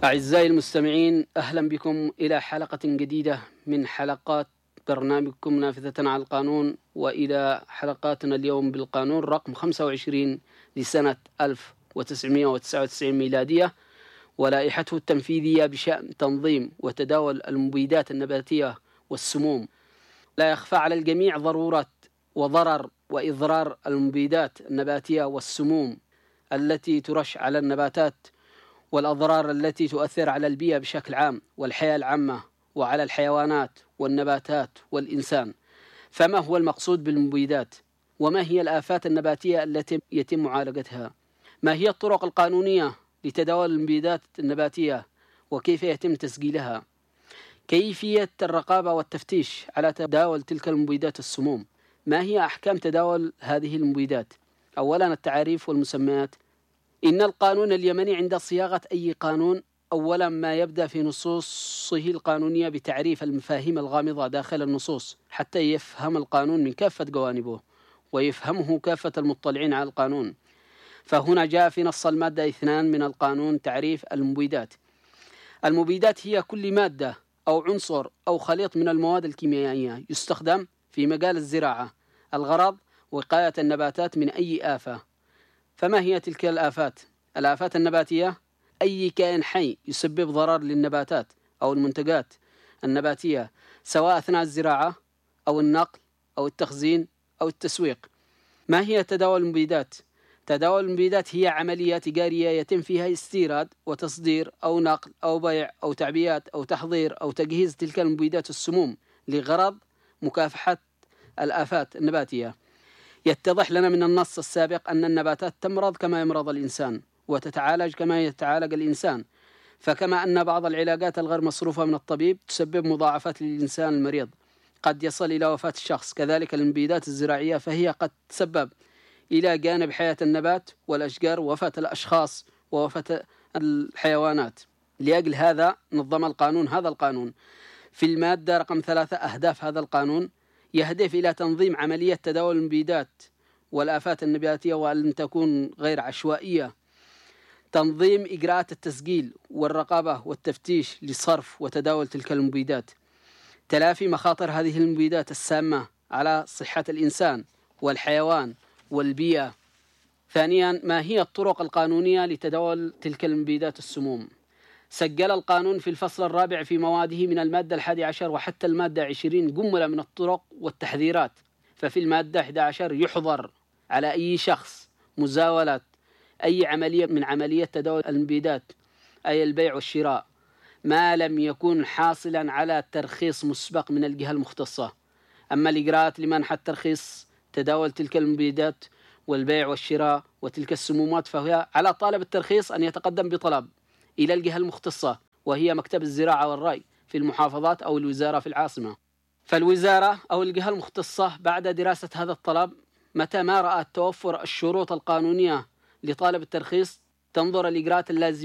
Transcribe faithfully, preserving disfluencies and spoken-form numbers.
أعزائي المستمعين، أهلا بكم إلى حلقة جديدة من حلقات برنامجكم نافذة على القانون، وإلى حلقاتنا اليوم بالقانون رقم خمسة وعشرين لسنة ألف وتسعمائة وتسعة وتسعين ميلادية، ولائحته التنفيذية بشأن تنظيم وتداول المبيدات النباتية والسموم. لا يخفى على الجميع ضرورة وضرر وإضرار المبيدات النباتية والسموم التي ترش على النباتات، والأضرار التي تؤثر على البيئة بشكل عام والحياة العامة وعلى الحيوانات والنباتات والإنسان. فما هو المقصود بالمبيدات؟ وما هي الآفات النباتية التي يتم معالجتها؟ ما هي الطرق القانونية لتداول المبيدات النباتية وكيف يتم تسجيلها؟ كيفية الرقابة والتفتيش على تداول تلك المبيدات السموم؟ ما هي أحكام تداول هذه المبيدات؟ أولا التعريف والمسميات. إن القانون اليمني عند صياغة أي قانون أولا ما يبدأ في نصوصه القانونية بتعريف المفاهيم الغامضة داخل النصوص حتى يفهم القانون من كافة جوانبه ويفهمه كافة المطلعين على القانون. فهنا جاء في نص المادة اثنان من القانون تعريف المبيدات. المبيدات هي كل مادة أو عنصر أو خليط من المواد الكيميائية يستخدم في مجال الزراعة، الغرض وقاية النباتات من أي آفة. فما هي تلك الآفات؟ الآفات النباتية أي كائن حي يسبب ضرر للنباتات أو المنتجات النباتية سواء أثناء الزراعة أو النقل أو التخزين أو التسويق. ما هي تداول المبيدات؟ تداول المبيدات هي عملية تجارية يتم فيها استيراد وتصدير أو نقل أو بيع أو تعبئة أو تحضير أو تجهيز تلك المبيدات السموم لغرض مكافحة الآفات النباتية. يتضح لنا من النص السابق أن النباتات تمرض كما يمرض الإنسان وتتعالج كما يتعالج الإنسان، فكما أن بعض العلاجات الغير مصروفة من الطبيب تسبب مضاعفات للإنسان المريض قد يصل إلى وفاة الشخص، كذلك المبيدات الزراعية فهي قد تسبب إلى جانب حياة النبات والأشجار وفاة الأشخاص ووفاة الحيوانات. لأجل هذا نظم القانون هذا القانون في المادة رقم ثلاثة. أهداف هذا القانون يهدف إلى تنظيم عملية تداول المبيدات والآفات النباتية وأن تكون غير عشوائية، تنظيم إجراءات التسجيل والرقابة والتفتيش لصرف وتداول تلك المبيدات، تلافي مخاطر هذه المبيدات السامة على صحة الإنسان والحيوان والبيئة. ثانيا ما هي الطرق القانونية لتداول تلك المبيدات السموم؟ سجل القانون في الفصل الرابع في مواده من المادة الحادي عشر وحتى المادة عشرين جملة من الطرق والتحذيرات. ففي المادة أحد عشر يحظر على أي شخص مزاولة أي عملية من عملية تداول المبيدات أي البيع والشراء ما لم يكن حاصلا على ترخيص مسبق من الجهة المختصة. أما الإجراءات لمنح الترخيص تداول تلك المبيدات والبيع والشراء وتلك السمومات فهي على طالب الترخيص أن يتقدم بطلب إلى الجهة المختصة وهي مكتب الزراعة والري في المحافظات أو الوزارة في العاصمة. فالوزارة أو الجهة المختصة بعد دراسة هذا الطلب متى ما رأت توفر الشروط القانونية لطالب الترخيص تنظر الإجراءات اللازمة